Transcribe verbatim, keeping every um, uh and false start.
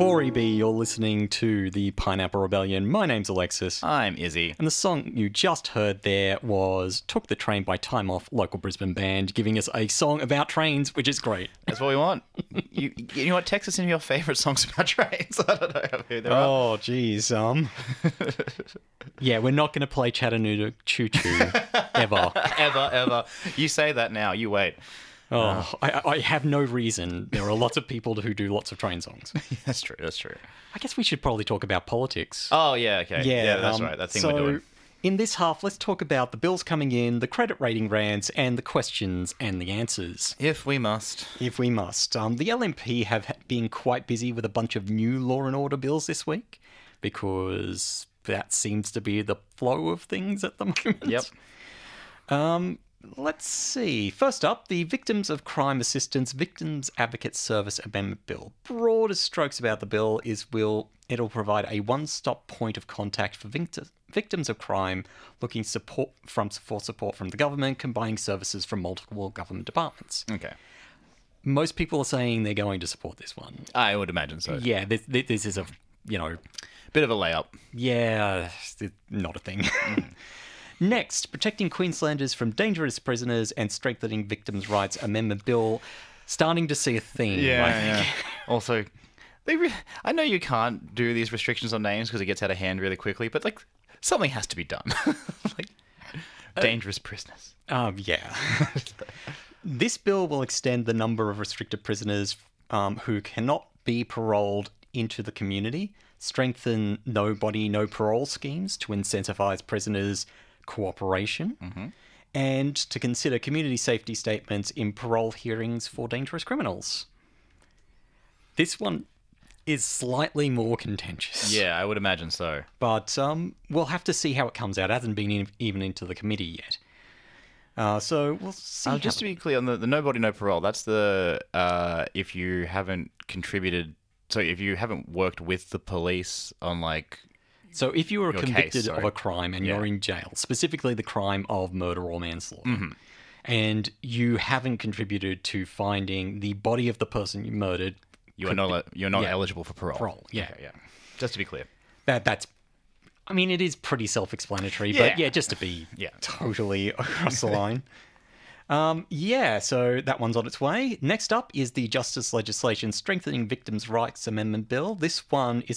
four E B, you're listening to the Pineapple Rebellion. My name's Alexis. I'm Izzy. And the song you just heard there was Took the Train by Time Off, local Brisbane band, giving us a song about trains, which is great. That's what we want. you, you know what? Text us in your favourite songs about trains. I don't know who there are. Oh, geez. Um, yeah, we're not going to play Chattanooga Choo Choo ever. ever, ever. You say that now. You wait. Oh, I, I have no reason. There are lots of people who do lots of train songs. That's true. That's true. I guess we should probably talk about politics. Oh, yeah. Okay. Yeah, Yeah, that's um, right. That thing so we're doing. In this half, let's talk about the bills coming in, the credit rating rants, and the questions and the answers. If we must. If we must. Um, the L N P have been quite busy with a bunch of new law and order bills this week because that seems to be the flow of things at the moment. Yep. Um, let's see. First up, the Victims of Crime Assistance Victims Advocate Service Amendment Bill. Broadest strokes about the bill is will it'll provide a one-stop point of contact for victims victims of crime looking support from for support from the government, combining services from multiple government departments. Okay. Most people are saying they're going to support this one. I would imagine so. Yeah, this, this is a, you know... Bit of a layup. Yeah, not a thing. Mm. Next, Protecting Queenslanders from Dangerous Prisoners and Strengthening Victims' Rights Amendment Bill. Starting to see a theme, Yeah, I think. yeah. Also, they re- I know you can't do these restrictions on names because it gets out of hand really quickly, but, like, something has to be done. like, dangerous prisoners. Um, yeah. This bill will extend the number of restricted prisoners um, who cannot be paroled into the community, strengthen no-body, no-parole schemes to incentivise prisoners' cooperation, Mm-hmm. and to consider community safety statements in parole hearings for dangerous criminals. This one is slightly more contentious. Yeah, I would imagine so. But um, we'll have to see how it comes out. It hasn't been in, even into the committee yet. Uh, so we'll see. Uh, just to be clear, on the, the no body, no parole, that's the uh, if you haven't contributed, so if you haven't worked with the police on, like... So if you were Your convicted case, of sorry. a crime and Yeah. you're in jail, specifically the crime of murder or manslaughter, Mm-hmm. and you haven't contributed to finding the body of the person you murdered, You are not you're not yeah. eligible for parole. Parole, yeah. Okay, yeah. Just to be clear. that that's... I mean, it is pretty self-explanatory, Yeah. but yeah, just to be Yeah. totally across the line. Um, yeah, so that one's on its way. Next up is the Justice Legislation Strengthening Victims' Rights Amendment Bill. This one is